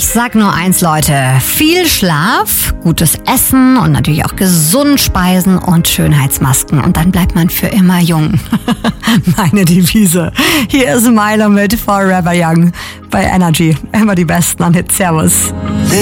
Ich sag nur eins, Leute. Viel Schlaf, gutes Essen und natürlich auch gesund speisen und Schönheitsmasken. Und dann bleibt man für immer jung. Meine Devise. Hier ist Milo mit Forever Young bei Energy. Immer die besten an Hits. Servus.